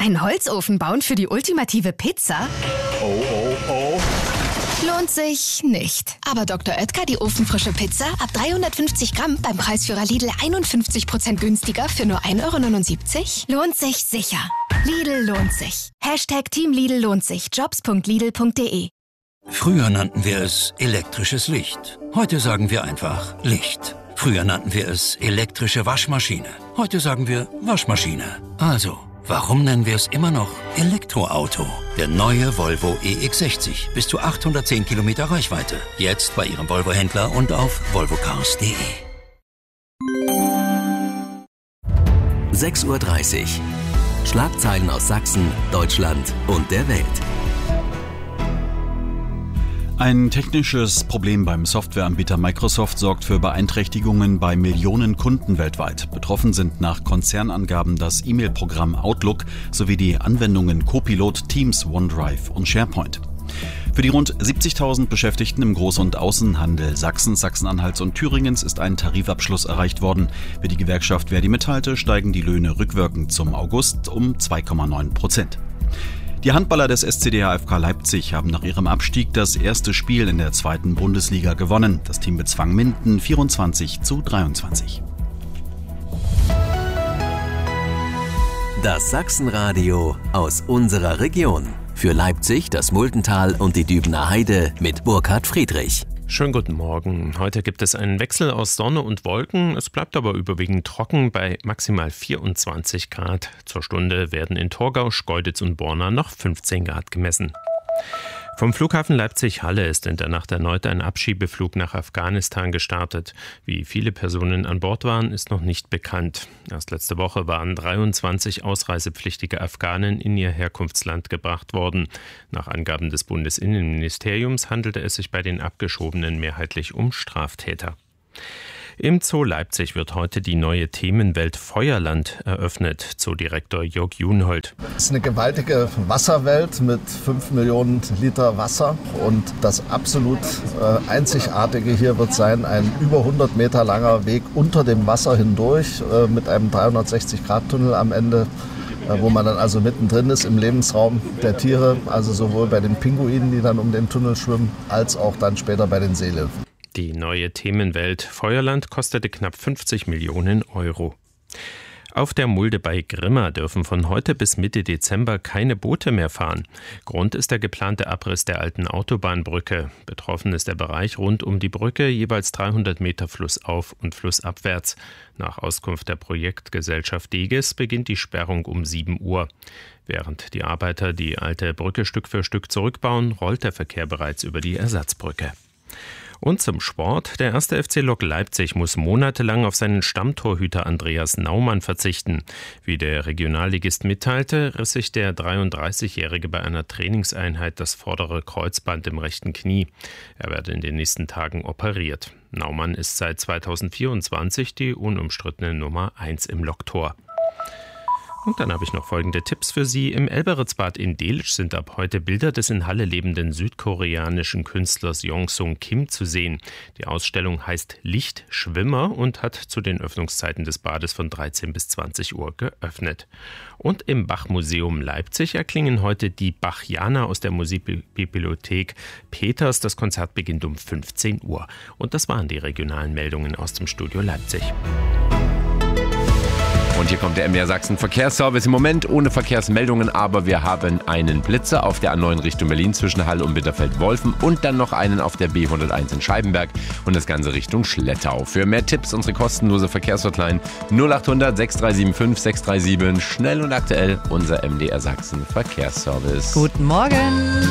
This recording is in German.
Einen Holzofen bauen für die ultimative Pizza? Oh, oh, oh. Lohnt sich nicht. Aber Dr. Oetker, die ofenfrische Pizza, ab 350 Gramm beim Preisführer Lidl 51% günstiger für nur 1,79 €? Lohnt sich sicher. Lidl lohnt sich. Team Lidl lohnt sich. Jobs.lidl.de. Früher nannten wir es elektrisches Licht. Heute sagen wir einfach Licht. Früher nannten wir es elektrische Waschmaschine. Heute sagen wir Waschmaschine. Also, warum nennen wir es immer noch Elektroauto? Der neue Volvo EX60. Bis zu 810 Kilometer Reichweite. Jetzt bei Ihrem Volvo-Händler und auf volvocars.de. 6:30 Uhr. Schlagzeilen aus Sachsen, Deutschland und der Welt. Ein technisches Problem beim Softwareanbieter Microsoft sorgt für Beeinträchtigungen bei Millionen Kunden weltweit. Betroffen sind nach Konzernangaben das E-Mail-Programm Outlook sowie die Anwendungen Copilot, Teams, OneDrive und SharePoint. Für die rund 70.000 Beschäftigten im Groß- und Außenhandel Sachsens, Sachsen-Anhalts und Thüringens ist ein Tarifabschluss erreicht worden. Für die Gewerkschaft Verdi Metall steigen die Löhne rückwirkend zum August um 2,9%. Die Handballer des SCD AFK Leipzig haben nach ihrem Abstieg das erste Spiel in der 2. Bundesliga gewonnen. Das Team bezwang Minden 24:23. Das Sachsenradio aus unserer Region. Für Leipzig, das Muldental und die Dübener Heide mit Burkhard Friedrich. Schönen guten Morgen. Heute gibt es einen Wechsel aus Sonne und Wolken. Es bleibt aber überwiegend trocken bei maximal 24 Grad. Zur Stunde werden in Torgau, Schkeuditz und Borna noch 15 Grad gemessen. Vom Flughafen Leipzig-Halle ist in der Nacht erneut ein Abschiebeflug nach Afghanistan gestartet. Wie viele Personen an Bord waren, ist noch nicht bekannt. Erst letzte Woche waren 23 ausreisepflichtige Afghanen in ihr Herkunftsland gebracht worden. Nach Angaben des Bundesinnenministeriums handelte es sich bei den Abgeschobenen mehrheitlich um Straftäter. Im Zoo Leipzig wird heute die neue Themenwelt Feuerland eröffnet, Zoodirektor Jörg Junhold. Es ist eine gewaltige Wasserwelt mit 5 Millionen Liter Wasser und das absolut Einzigartige hier wird sein, ein über 100 Meter langer Weg unter dem Wasser hindurch mit einem 360-Grad-Tunnel am Ende, wo man dann also mittendrin ist im Lebensraum der Tiere, also sowohl bei den Pinguinen, die dann um den Tunnel schwimmen, als auch dann später bei den Seelöwen. Die neue Themenwelt Feuerland kostete knapp 50 Millionen Euro. Auf der Mulde bei Grimma dürfen von heute bis Mitte Dezember keine Boote mehr fahren. Grund ist der geplante Abriss der alten Autobahnbrücke. Betroffen ist der Bereich rund um die Brücke, jeweils 300 Meter flussauf- und flussabwärts. Nach Auskunft der Projektgesellschaft Deges beginnt die Sperrung um 7 Uhr. Während die Arbeiter die alte Brücke Stück für Stück zurückbauen, rollt der Verkehr bereits über die Ersatzbrücke. Und zum Sport. Der 1. FC Lok Leipzig muss monatelang auf seinen Stammtorhüter Andreas Naumann verzichten. Wie der Regionalligist mitteilte, riss sich der 33-Jährige bei einer Trainingseinheit das vordere Kreuzband im rechten Knie. Er werde in den nächsten Tagen operiert. Naumann ist seit 2024 die unumstrittene Nummer 1 im Loktor. Und dann habe ich noch folgende Tipps für Sie. Im Elberitzbad in Delitzsch sind ab heute Bilder des in Halle lebenden südkoreanischen Künstlers Yongsung Kim zu sehen. Die Ausstellung heißt Lichtschwimmer und hat zu den Öffnungszeiten des Bades von 13 bis 20 Uhr geöffnet. Und im Bachmuseum Leipzig erklingen heute die Bachianer aus der Musikbibliothek Peters. Das Konzert beginnt um 15 Uhr. Und das waren die regionalen Meldungen aus dem Studio Leipzig. Und hier kommt der MDR Sachsen Verkehrsservice. Im Moment ohne Verkehrsmeldungen, aber wir haben einen Blitzer auf der A9 Richtung Berlin zwischen Halle und Bitterfeld-Wolfen und dann noch einen auf der B101 in Scheibenberg und das Ganze Richtung Schlettau. Für mehr Tipps unsere kostenlose Verkehrshotline 0800 6375 637. Schnell und aktuell unser MDR Sachsen Verkehrsservice. Guten Morgen.